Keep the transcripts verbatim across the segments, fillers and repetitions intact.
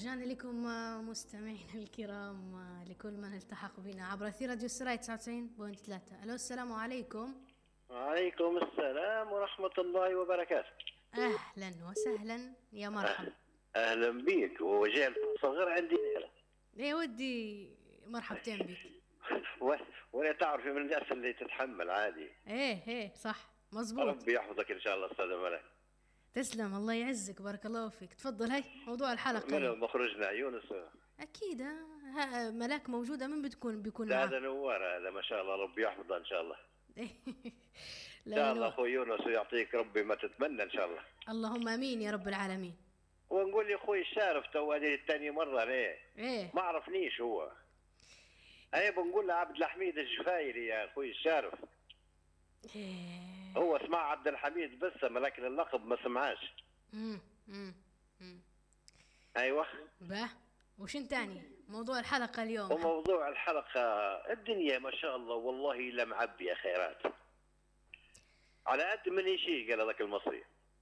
رجعنا لكم مستمعينا الكرام، لكل من التحق بنا عبر أثير راديو السراي تسعة وتسعين فاصلة ثلاثة. ألو، السلام عليكم. وعليكم السلام ورحمة الله وبركاته. أهلا وسهلا، يا مرحبا. أهلا بيك، وجاء الصغير عندي ليلة. يا ودي مرحبتين بك. ولا تعرفي من الناس اللي تتحمل عادي. ايه ايه صح مزبوط. ربي يحفظك إن شاء الله أستاذ ملاك. تسلم، الله يعزك، بارك الله فيك. تفضل، هاي موضوع الحلقة. من مخرجنا يونس؟ أكيد. ها ملاك موجودة، من بتكون بيكون معاه؟ هذا نوار، هذا ما شاء الله، ربي يحفظه إن شاء الله. لا إن شاء الله أخوي يونس، ويعطيك ربي ما تتمنى إن شاء الله. اللهم آمين يا رب العالمين. ونقول لي أخوي الشارف تو هذه الثاني مرة ليه؟ إيه ما عرفنيش هو. أي بنقول له عبد الحميد الجفايري يا أخوي الشارف. إيه. هو اسمع عبد الحميد بس، لكن اللقب ما سمعاش. امم امم ايوه. باه، وشن تاني موضوع الحلقه اليوم؟ وموضوع الحلقه الدنيا ما شاء الله والله لا معبيه خيرات على قد من يشي. قال هذاك المصري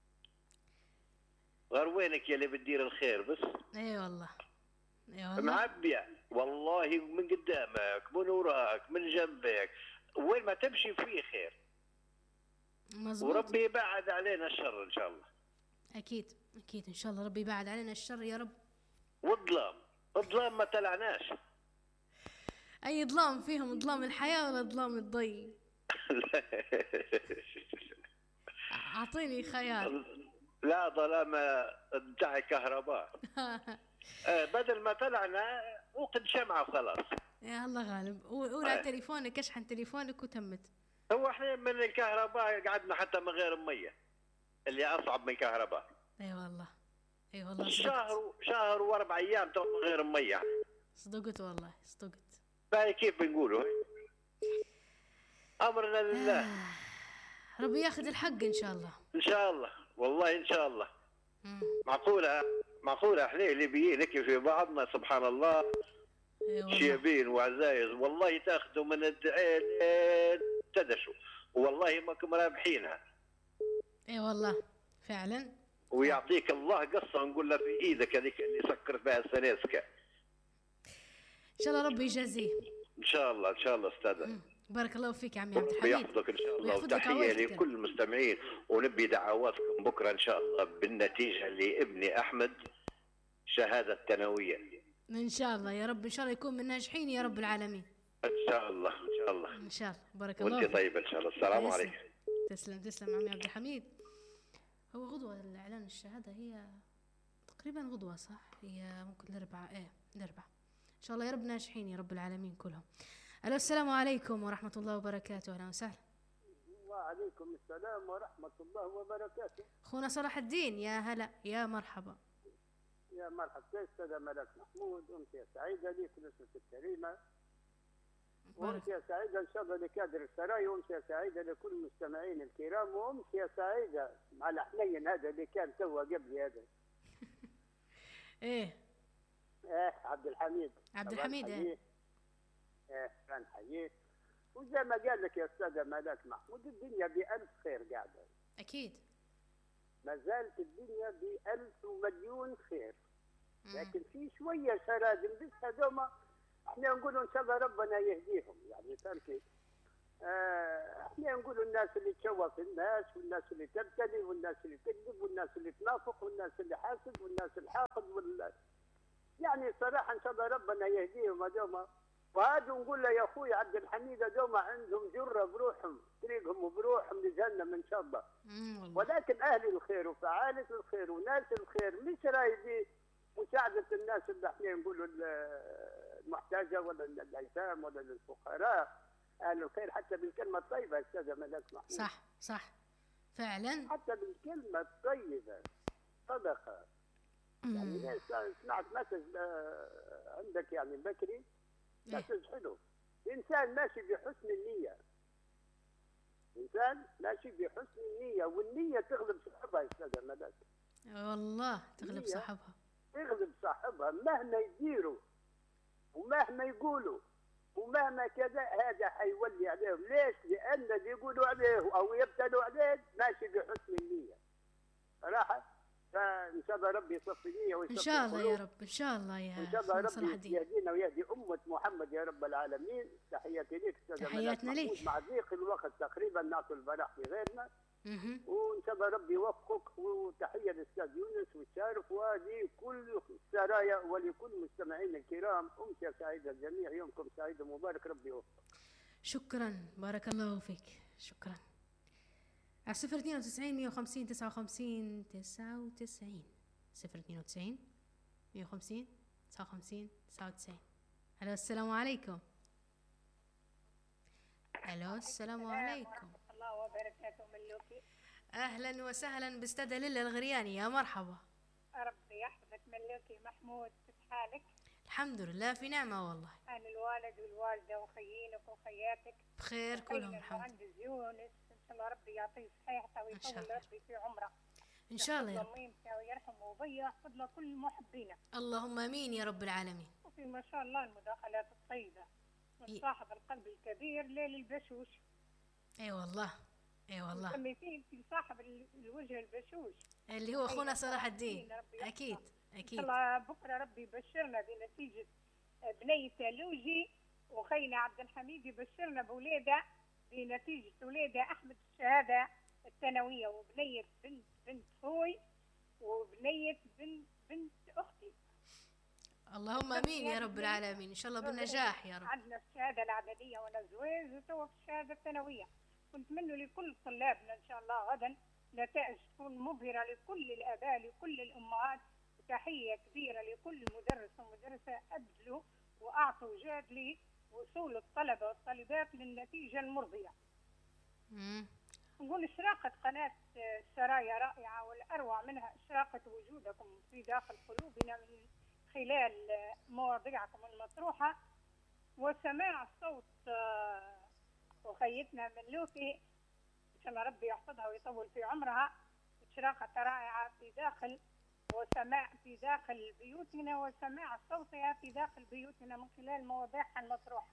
غير وينك يا اللي بتدير الخير بس. اي والله اي والله معبيه والله، من قدامك من وراك من جنبك، وين ما تمشي فيه خير. مزبوط. وربي يبعد علينا الشر ان شاء الله. اكيد اكيد ان شاء الله ربي يبعد علينا الشر يا رب. والظلام، الظلام ما تلعناش. اي ظلام فيهم؟ ظلام الحياه ولا ظلام الضي؟ اعطيني خيال. لا، ظلام بتاع كهرباء. بدل ما تلعنا وقد شمعة وخلاص. يا الله غالب. قول على تليفونك، اشحن تليفونك وتمت. هو احنا من الكهرباء قعدنا حتى من غير مية، اللي اصعب من الكهرباء. اي والله اي والله. شهر شهر واربع ايام تو من غير مية. صدقت والله صدقت. باي كيف بنقولوا؟ امرنا لله. ربي ياخذ الحق ان شاء الله. ان شاء الله والله ان شاء الله. مم. معقولة معقولة احنا ليبيين هيك في بعضنا سبحان الله. أيوة شيابين وعزايز والله، تاخذوا من الدعين تدشوا والله ماكم رابحينها. اي والله فعلا. ويعطيك الله قصه نقول له في ايدك هذيك اللي سكرت بها السنيسكا. ان شاء الله ربي يجازيه. ان شاء الله ان شاء الله استاذ. بارك الله فيك يا عمي عبد الحميد. ويحفظك ان شاء الله، وتحيه لكل المستمعين، ونبي دعواتكم بكره ان شاء الله بالنتيجه لابني احمد شهاده ثانويه. ان شاء الله يا رب، ان شاء الله يكون من الناجحين يا رب العالمين. ان شاء الله ان شاء الله ان شاء الله. بارك الله فيك. وانت طيب ان شاء الله. السلام عليكم. تسلم تسلم عمي عبد الحميد. هو غدوه الاعلان الشهاده هي تقريبا غدوه صح؟ هي ممكن الاربعاء. ايه الاربعاء ان شاء الله يا رب، ناجحين يا رب العالمين كلهم. الو، السلام عليكم ورحمه الله وبركاته. اهلا وسهلا. وعليكم السلام ورحمه الله وبركاته. اخونا صلاح الدين، يا هلا يا مرحبا. يا مرحبا، كيف استاذ ملك محمود؟ امسيه سعيده لك نسبه الكريمه، وامسيه سعيده ان شاء الله لكادر السراي، وامسيه سعيده لكل المستمعين الكرام، وامسيه سعيده مع الحنين هذا اللي كان توا قبل هذا. ايه ايه عبد الحميد. عبد الحميد ايه ايه كان حييه. وزي ما قال لك يا استاذ ملاك محمود، الدنيا بألف خير قاعده. اكيد ما زالت الدنيا بألف ومليون خير. لكن في شويه شرادم بس هذوما احنا نقولوا ان شاء الله ربنا يهديهم. يعني فهمت كيف؟ آه احنا نقولوا الناس اللي تشوف الناس، والناس اللي تبتلي، والناس اللي تكذب، والناس اللي تنافق، والناس اللي حاسد، والناس الحاقد وال... يعني صراحه ان شاء الله ربنا يهديهم هذوما. وهذا نقول له يا اخوي عبد الحميد، هذوما عندهم جره بروحهم، طريقهم وبروحهم لجهنم ان شاء الله. ولكن اهل الخير وفعاله الخير وناس الخير مش رايدين مساعدة الناس اللي احنا نقولوا المحتاجة ولا الأيتام ولا الفقراء. أهل الخير حتى بالكلمة الطيبة أستاذ ملاك محمود. صح صح فعلا. حتى بالكلمة الطيبة صدقة. يعني سمعت مسج عندك يعني بكري، مسج حلو. إنسان ماشي بحسن النية، إنسان ماشي بحسن النية، والنية تغلب صاحبها أستاذ ملاك. والله تغلب صاحبها، تغلب صاحبها مهما يديروا ومهما يقولوا ومهما كذا. هذا حيولي عليهم. ليش؟ لأن اللي يقولوا عليه أو يبتلوا عليه ماشي بحسن النية صراحة. فان شاء الله ربي يصفي نيه ويصفي ان شاء الله يا القلوب. رب، ان شاء الله يا ان شاء الله صلاح ربي الدين. يهدينا ويهدي امه محمد يا رب العالمين. تحياتي لك استاذ تحياتنا لك. مع ضيق الوقت تقريبا ناكل البراح في غيرنا، اها وان شاء الله ربي يوفقك. وتحيه للاستاذ يونس والشارف ولكل السرايا ولكل مستمعينا الكرام. امسيه سعيده الجميع، يومكم سعيد ومبارك، ربي يوفقك. شكرا، بارك الله فيك، شكرا. على صفر اثنين وتسعين مية وخمسين تسعة وخمسين تسعة وتسعين، صفر اثنين وتسعين مية وخمسين تسعة وخمسين تسعة وتسعين. الو السلام عليكم. الو السلام عليكم ورحمة الله وبركاته. ملوكي اهلا وسهلا باستاذة ليلى الغرياني، يا مرحبا. ربي يحفظك ملوكي. محمود كيف حالك؟ الحمد لله في نعمة والله. أنا الوالد والوالدة وخيينك وخياتك بخير كلهم الحمد لله. المهندس يونس إن شاء الله ربي يعطيه صحيحته ويطول ربي في عمره إن شاء الله يا رب. ويرحمه ويضيع يحفظ له كل محبينه. اللهم امين يا رب العالمين. وفي ما شاء الله المداخلات الطيبة من صاحب القلب الكبير ليل البشوش. اي والله اي والله. مسميتين في صاحب الوجه البشوش اللي هو اخونا صلاح الدين. اكيد اكيد. ان شاء الله بكره ربي يبشرنا بنتيجه بنيه لوجي، وخينا عبد الحميد يبشرنا بولاده بنتيجه ولاده احمد الشهاده الثانويه، وبنيه بنت بنت خوي، وبنيه بنت بنت اختي. اللهم امين يا رب العالمين، ان شاء الله بالنجاح يا رب. عندنا الشهاده الاعداديه وانا زواج، وتوا في الشهاده الثانويه. ونتمنى لكل طلابنا ان شاء الله غدا نتائج تكون مبهره لكل الاباء لكل الامهات. تحيه كبيره لكل مدرس ومدرسه ابذلوا واعطوا جهد لوصول الطلبه والطالبات للنتيجه المرضيه. امم نقول اشراقه قناه السرايا رائعه، والاروع منها اشراقه وجودكم في داخل قلوبنا من خلال مواضيعكم المطروحه وسماع صوت اخيتنا ملوكي ان شاء الله ربي يحفظها ويطول في عمرها. اشراقه رائعه في داخل وسماع في داخل بيوتنا، وسماع صوتها في داخل بيوتنا من خلال مواضيعها المطروحه.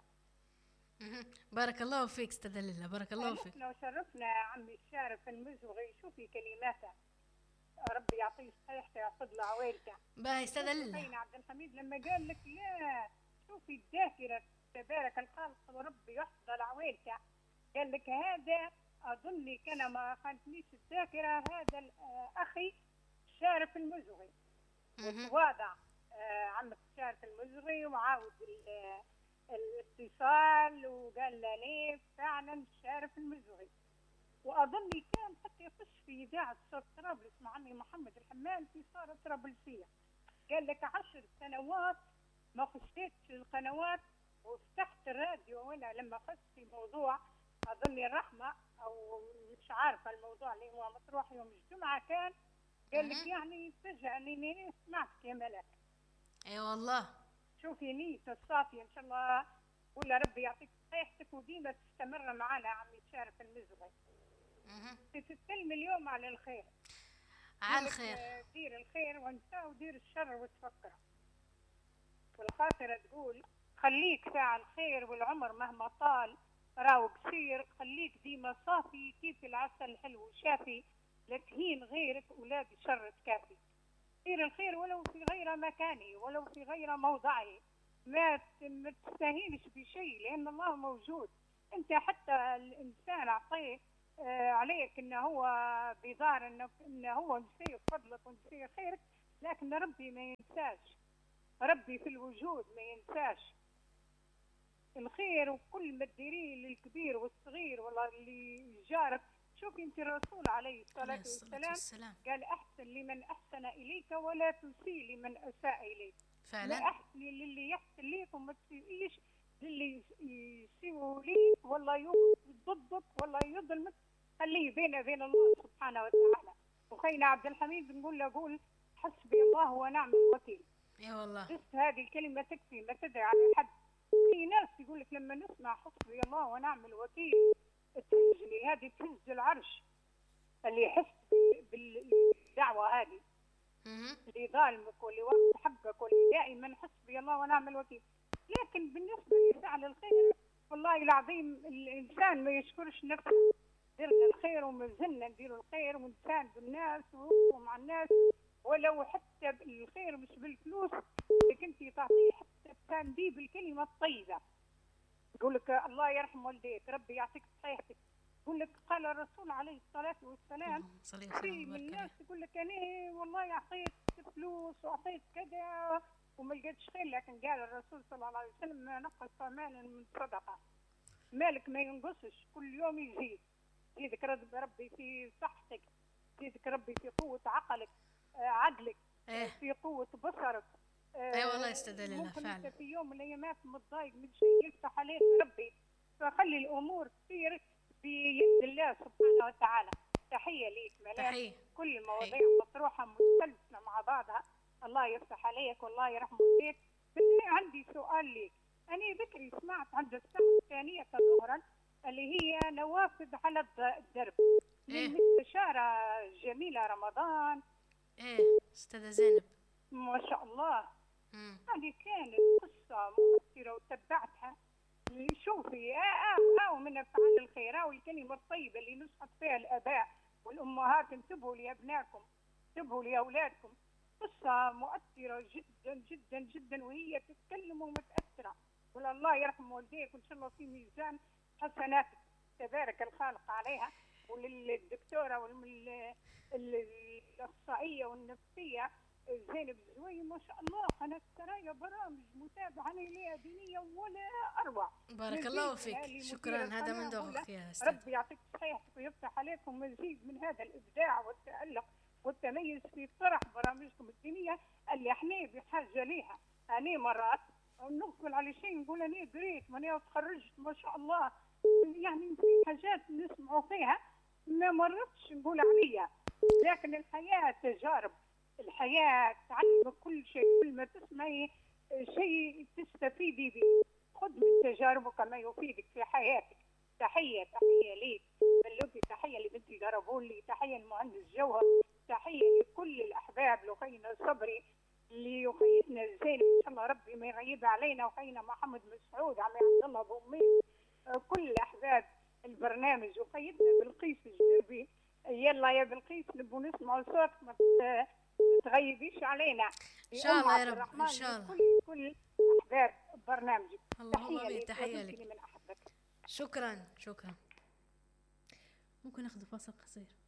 بارك الله فيك استاذ ليلى، بارك الله فيك. شرفنا وشرفنا عمي الشارف المزوغي. شوفي كلماته ربي يعطيه صحيحته ويحفظ له عوائلته. باهي استاذ ليلى. خينا عبد الحميد لما قال لك لا شوفي الذاكره تبارك الخالق وربي يحفظ لعوائلته، قال لك هذا اظني كان ما خانتنيش الذاكره، هذا اخي الشارف المزوغي وتواضع عمك الشارف المزوغي وعاود الاتصال وقال لي فعلا الشارف المزوغي. واظني كان حتى يخش في اذاعه صوت طرابلس مع عمي محمد الحمام في صاله طرابلسيه. قال لك عشر سنوات ما خشيتش القنوات وفتحت الراديو، وانا لما خشت في موضوع اظني الرحمه او مش عارفه الموضوع اللي هو مطروح يوم الجمعه كان، قال لك يعني فجاه اني سمعتك يا ملاك. اي أيوة والله. شوفي نيته الصافيه ان شاء الله، ولا ربي يعطيك صحيحتك وديما تستمر معنا عمي الشارف المزغي. تتكلم اليوم على الخير. على الخير. دير الخير وانسى ودير الشر وتفكر. والخاطره تقول خليك فاعل خير والعمر مهما طال راهو قصير، خليك ديما صافي كيف العسل الحلو وشافي، لا تهين غيرك ولا بشر تكافي. دير الخير ولو في غير مكانه ولو في غير موضعه، ما تستهينش بشيء لان الله موجود. انت حتى الانسان اعطيه آه عليك انه هو بيظهر انه انه هو نسي فضلك ونسي خيرك، لكن ربي ما ينساش، ربي في الوجود ما ينساش الخير. وكل ما تديريه للكبير والصغير والله اللي جارك. شوفي انت الرسول عليه الصلاه والسلام, والسلام قال احسن لمن احسن اليك ولا تسيء لمن اساء اليك. فعلا. لا احسن للي يحسن ليك وما تسيئيش للي يسيء ليك والله ضدك والله يظلمك. خليه بينه وبين الله سبحانه وتعالى. وخينا عبد الحميد نقول له قول حسبي الله ونعم الوكيل. اي والله. بس هذه الكلمه تكفي، ما تدعي على حد. في ناس يقول لك لما نسمع حسبي الله ونعم الوكيل تهزني، هذه تهز العرش. اللي يحس بالدعوه هذه اللي ظالمك واللي واخذ حقك واللي دائما حسبي الله ونعم الوكيل. لكن بالنسبه لفعل الخير والله العظيم الانسان ما يشكرش نفسه. درنا الخير وما زلنا نديروا الخير ونساند الناس ومع الناس ولو حتى الخير مش بالفلوس اللي كنتي تعطيه، حتى بتنديه بالكلمه الطيبه. يقول لك الله يرحم والديك، ربي يعطيك صحيحتك. يقول لك قال الرسول عليه الصلاه والسلام في من الناس يقول لك انا والله اعطيت فلوس واعطيت كذا وما لقيتش خير، لكن قال الرسول صلى الله عليه وسلم ما نقص مال من صدقه، مالك ما ينقصش، كل يوم يزيد. يزيدك ربي في صحتك، يزيدك ربي في قوه عقلك، آه عقلك، إيه؟ في قوه بصرك. آه اي والله يستدل لنا ممكن فعلا. انت في يوم من الايامات متضايق من شيء يفتح عليك ربي، فخلي الامور تصير بيد الله سبحانه وتعالى. تحيه ليك ملاك. تحيه. كل المواضيع مطروحه متسلسله مع بعضها. الله يفتح عليك والله يرحم والديك. عندي سؤال ليك. أنا بكري سمعت عند الساعة الثانية ظهرا اللي هي نوافذ على الدرب إيه؟ من مستشارة جميلة رمضان. ايه استاذة زينب ما شاء الله. مم. هذه كانت قصة مؤثرة وتبعتها. شوفي اه اه اه من افعال الخير والكلمة الطيبة اللي نصحت فيها الآباء والأمهات. انتبهوا لأبنائكم، انتبهوا لأولادكم. قصة مؤثرة جدا جدا جدا، وهي تتكلم ومتأثرة. ولا الله يرحم والديك وإن شاء الله في ميزان حسناتك تبارك الخالق عليها. وللدكتورة والأخصائية والنفسية زينب الزوي ما شاء الله، قناة سرايا برامج متابعة ليها دينية ولا أروع. بارك الله فيك، شكرا. هذا من ذوقك يا أستاذ. ربي يعطيك صحيحتك ويفتح عليكم مزيد من هذا الإبداع والتألق والتميز في طرح برامجكم الدينية اللي احنا بحاجة ليها. أنا مرات نقبل على شيء نقول أنا قريت ماني تخرجت ما شاء الله، يعني في حاجات نسمعوا فيها ما مرتش نقول عليها، لكن الحياة تجارب، الحياة تعلمك كل شيء. كل ما تسمعي شيء تستفيدي به، خذ من تجاربك ما يفيدك في حياتك. تحية تحية ليك بلوتي، تحية لبنتي جربولي، تحية للمهندس جوهر، تحية لكل الأحباب، لأخينا صبري، لأخيتنا زينب إن شاء الله ربي ما يغيب علينا، وأخينا محمد مسعود، عمي عبد الله أبو أمير، كل أحباب البرنامج، وأخيتنا بلقيس الجربي. يلا يا بلقيس نبغى نسمع صوتك، ما تغيبيش علينا إن شاء الله يا رب. إن شاء الله. كل كل أحباب برنامجك. اللهم آمين. تحية لك. من أحبك. شكرا شكرا. ممكن ناخذ فاصل قصير.